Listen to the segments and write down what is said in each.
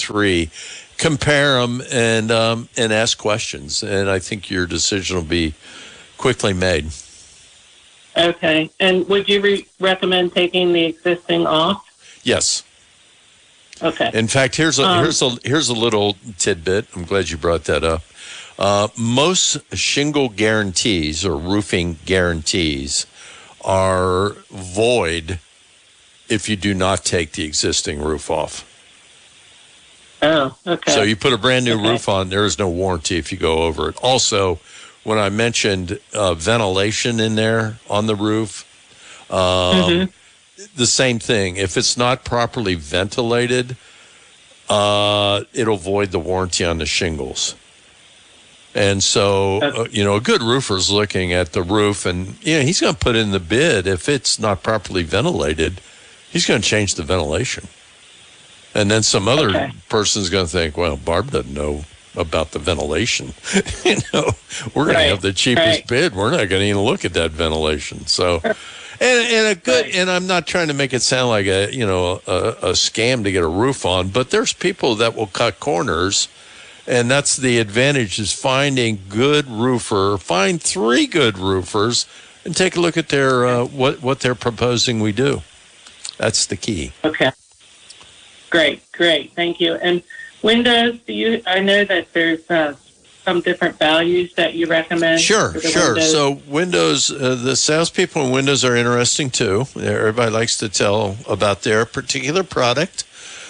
three. Compare them and ask questions, and I think your decision will be quickly made. Okay. And would you recommend taking the existing off? Yes. Okay. In fact, here's a little tidbit. I'm glad you brought that up. Most shingle guarantees or roofing guarantees are void if you do not take the existing roof off. Oh, okay. So you put a brand new roof on, there is no warranty if you go over it. Also, when I mentioned ventilation in there on the roof, the same thing. If it's not properly ventilated, it'll void the warranty on the shingles. And so, a good roofer's looking at the roof, and he's going to put in the bid. If it's not properly ventilated, he's going to change the ventilation. And then some other person's going to think, well, Barb doesn't know about the ventilation. We're going to have the cheapest bid. We're not going to even look at that ventilation. So, and I'm not trying to make it sound like a scam to get a roof on, but there's people that will cut corners, and that's the advantage is finding good roofer. Find 3 good roofers and take a look at their what they're proposing we do. That's the key. Okay. Great. Thank you. And windows, I know that there's some different values that you recommend. Sure. Windows. So windows, the salespeople in windows are interesting too. Everybody likes to tell about their particular product.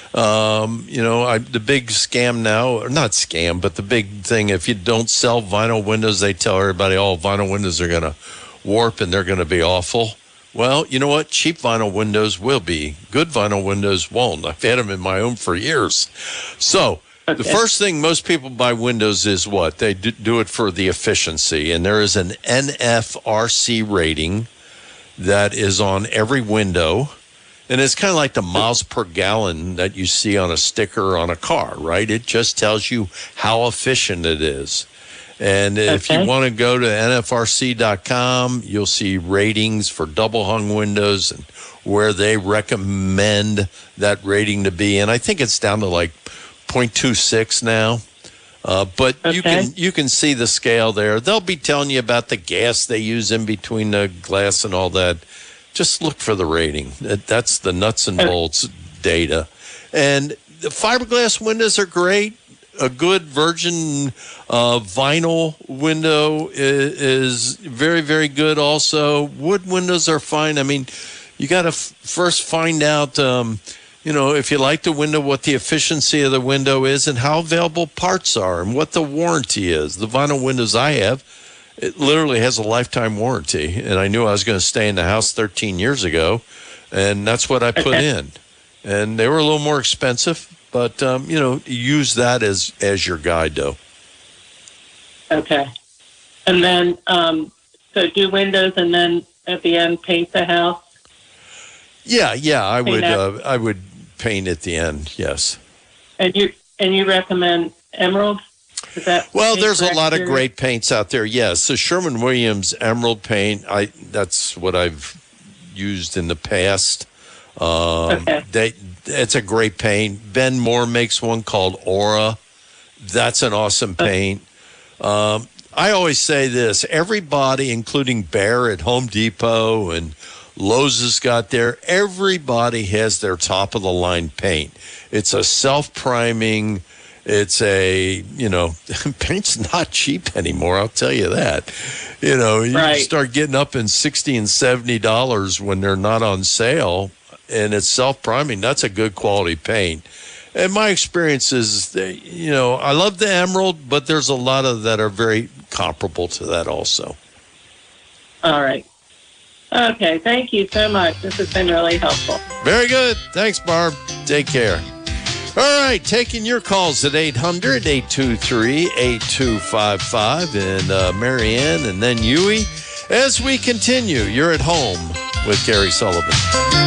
The big scam now, or not scam, but the big thing, if you don't sell vinyl windows, they tell everybody, vinyl windows are going to warp and they're going to be awful. Well, you know what? Cheap vinyl windows will be. Good vinyl windows won't. I've had them in my home for years. So the first thing most people buy windows is what? They do it for the efficiency. And there is an NFRC rating that is on every window. And it's kind of like the miles per gallon that you see on a sticker on a car, right? It just tells you how efficient it is. And if you want to go to NFRC.com, you'll see ratings for double hung windows and where they recommend that rating to be. And I think it's down to like 0.26 now. But you can see the scale there. They'll be telling you about the gas they use in between the glass and all that. Just look for the rating. That's the nuts and bolts data. And the fiberglass windows are great. A good virgin vinyl window is very, very good also. Wood windows are fine. I mean, you got to first find out, if you like the window, what the efficiency of the window is and how available parts are and what the warranty is. The vinyl windows I have, it literally has a lifetime warranty. And I knew I was going to stay in the house 13 years ago, and that's what I put in. And they were a little more expensive. But, use that as your guide, though. Okay. And then, so do windows and then at the end paint the house? Yeah, I would paint at the end, yes. And you recommend emerald? Is that there's a lot of great paints out there, yes. The Sherwin-Williams emerald paint, that's what I've used in the past. It's a great paint. Ben Moore makes one called Aura. That's an awesome paint. I always say this. Everybody, including Behr at Home Depot and Lowe's has got everybody has their top-of-the-line paint. It's a self-priming. It's paint's not cheap anymore, I'll tell you that. You start getting up in $60 and $70 when they're not on sale. And it's self-priming. That's a good quality paint. And my experience is, I love the emerald, but there's a lot of that are very comparable to that also. All right. Okay. Thank you so much. This has been really helpful. Very good. Thanks, Barb. Take care. All right. Taking your calls at 800-823-8255 and Marianne and then Huey. As we continue, you're at home with Gary Sullivan.